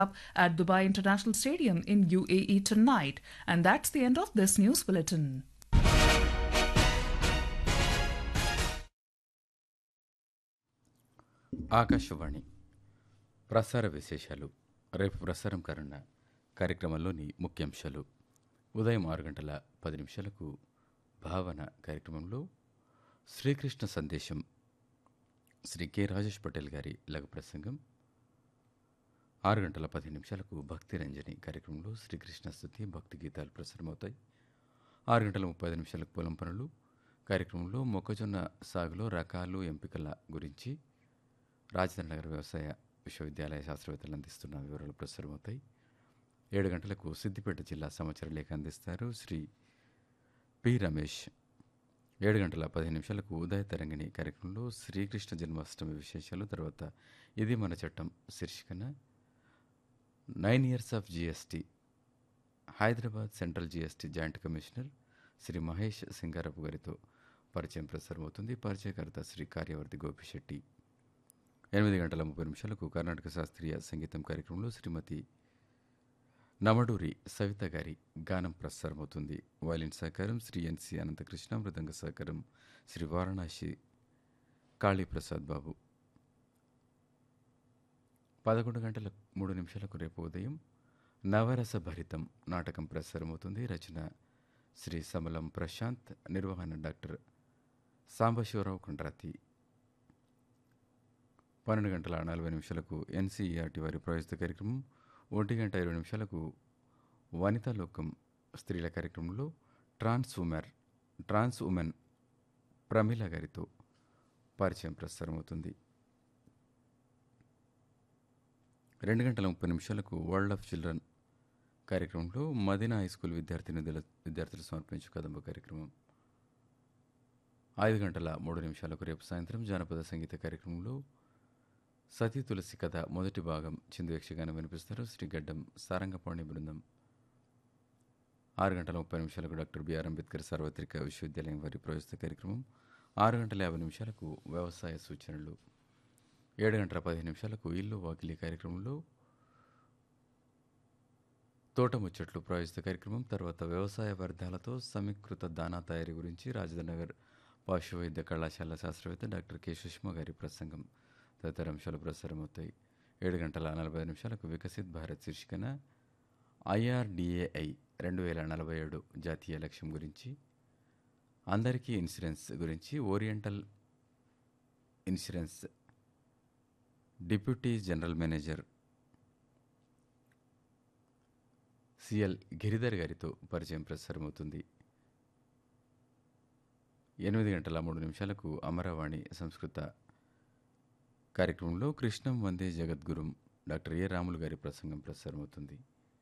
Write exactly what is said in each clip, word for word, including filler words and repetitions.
up at Dubai International Stadium in U A E tonight. And that's the end of this news bulletin. Akashvani ప్రసార విశేషాలు. రేపు ప్రసారం కానున్న కార్యక్రమంలోని ముఖ్యాంశాలు. ఉదయం ఆరు గంటల పది నిమిషాలకు భావన కార్యక్రమంలో శ్రీకృష్ణ సందేశం శ్రీ కె రాజేష్ పటేల్ గారి లఘు ప్రసంగం. ఆరు గంటల పదిహేను నిమిషాలకు భక్తి రంజని కార్యక్రమంలో శ్రీకృష్ణ స్తుతి భక్తి గీతాలు ప్రసారమవుతాయి. ఆరు గంటల ముప్పై ఐదు నిమిషాలకు పొలం పనులు కార్యక్రమంలో మొక్కజొన్న సాగులో రకాలు ఎంపికల గురించి రాజధాని నగర వ్యవసాయ విశ్వవిద్యాలయ శాస్త్రవేత్తలు అందిస్తున్న వివరాలు ప్రసారమవుతాయి. ఏడు గంటలకు సిద్దిపేట జిల్లా సమాచార లేఖ అందిస్తారు శ్రీ పి రమేష్. ఏడు గంటల పదిహేను నిమిషాలకు ఉదయ తరంగిణి కార్యక్రమంలో శ్రీకృష్ణ జన్మాష్టమి విశేషాలు, తర్వాత ఇది మన చట్టం శీర్షికన nine years of GST Hyderabad central GST joint commissioner Shri Mahesh Singarapu గారితో పరిచయం ప్రసారమవుతుంది. పరిచయకర్త శ్రీ కార్యవర్తి గోపిశెట్టి. ఎనిమిది గంటల ముప్పై నిమిషాలకు కర్ణాటక శాస్త్రీయ సంగీతం కార్యక్రమంలో శ్రీమతి నమడూరి సవిత గారి గానం ప్రసారమవుతుంది. వయలిన్ సహకారం శ్రీ ఎన్సి అనంతకృష్ణ, మృదంగ సహకారం శ్రీ వారణాసి కాళీప్రసాద్ బాబు. పదకొండు గంటల మూడు నిమిషాలకు రేపు ఉదయం నవరస భరితం నాటకం ప్రసారమవుతుంది. రచన శ్రీ సమలం ప్రశాంత్, నిర్వహణ డాక్టర్ సాంబశివరావు కొండ్రాతి. పన్నెండు గంటల నలభై నిమిషాలకు ఎన్సీఈఆర్టీ వారి ప్రవేశిత కార్యక్రమం. ఒంటి గంట ఇరవై నిమిషాలకు వనితా లోకం స్త్రీల కార్యక్రమంలో ట్రాన్స్ ఉమెర్ ట్రాన్స్ ఉమెన్ ప్రమీల గారితో పరిచయం ప్రసారమవుతుంది. రెండు గంటల ముప్పై నిమిషాలకు వరల్డ్ ఆఫ్ చిల్డ్రన్ కార్యక్రమంలో మదీనా హై స్కూల్ విద్యార్థి విద్యార్థులు సమర్పించే కదంబ కార్యక్రమం. ఐదు గంటల మూడు నిమిషాలకు రేపు సాయంత్రం జానపద సంగీత కార్యక్రమంలో సతీ తులసి కథ మొదటి భాగం చిందు యక్షగానం వినిపిస్తారు శ్రీ గడ్డం సారంగపాణి బృందం. ఆరు గంటల ముప్పై నిమిషాలకు డాక్టర్ బిఆర్ అంబేద్కర్ సార్వత్రిక విశ్వవిద్యాలయం వారి ప్రవేశిత కార్యక్రమం. ఆరు గంటల యాభై నిమిషాలకు వ్యవసాయ సూచనలు. ఏడు గంటల పదిహేను నిమిషాలకు ఇల్లు వాకిలి కార్యక్రమంలో తోట ముచ్చట్లు ప్రవేశిత కార్యక్రమం. తర్వాత వ్యవసాయ వ్యర్థాలతో సమీకృత దానా తయారీ గురించి రాజధానగర్ పశు వైద్య కళాశాల శాస్త్రవేత్త డాక్టర్ కె సుష్మా గారి ప్రసంగం తదితర అంశాలు ప్రసారమవుతాయి. ఏడు గంటల నలభై నిమిషాలకు వికసిత్ భారత్ శీర్షికన ఐఆర్డిఏఐ రెండు వేల నలభై ఏడు జాతీయ లక్ష్యం గురించి, అందరికీ ఇన్సూరెన్స్ గురించి oriental insurance deputy general manager CL Giridhar గారితో పరిచయం ప్రసారమవుతుంది. ఎనిమిది గంటల మూడు నిమిషాలకు అమరవాణి సంస్కృత కార్యక్రమంలో కృష్ణం వందే జగద్గురుం డాక్టర్ ఏ రాములు గారి ప్రసంగం ప్రసారమవుతుంది.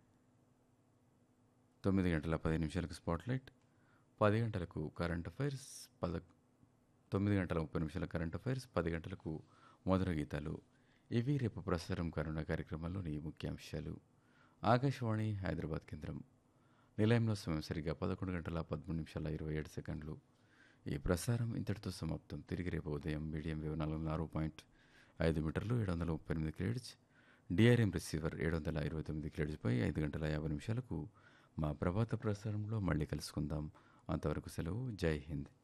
తొమ్మిది గంటల పది నిమిషాలకు స్పాట్లైట్, పది గంటలకు కరెంట్ అఫైర్స్, పద తొమ్మిది గంటల ముప్పై నిమిషాల కరెంట్ అఫైర్స్, పది గంటలకు మధుర గీతాలు. ఇవి రేపు ప్రసారం కానున్న కార్యక్రమంలోని ముఖ్యాంశాలు. ఆకాశవాణి హైదరాబాద్ కేంద్రం నిలయంలో సమయం సరిగా పదకొండు గంటల పదమూడు నిమిషాల ఇరవై ఏడు సెకండ్లు. ఈ ప్రసారం ఇంతటితో సమాప్తం. తిరిగి రేపు ఉదయం మీడియం వేవ్ నాలుగు వందల ఆరు పాయింట్ ఐదు మీటర్లు ఏడు వందల ముప్పై ఎనిమిది క్రేడ్స్ డిఆర్ఎం రిసీవర్ ఏడు వందల ఇరవై తొమ్మిది క్రేడ్స్పై ఐదు గంటల యాభై నిమిషాలకు మా ప్రభాత ప్రసారంలో మళ్ళీ కలుసుకుందాం. అంతవరకు సెలవు. జై హింద్.